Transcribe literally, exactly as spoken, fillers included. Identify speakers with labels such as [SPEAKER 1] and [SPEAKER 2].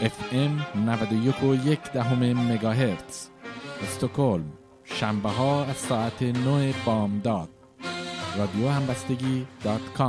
[SPEAKER 1] اف ام نود و یک و یک دهم مگاهرتز استکهلم، شنبه ها از ساعت نه بامداد. رادیو همبستگی دات کام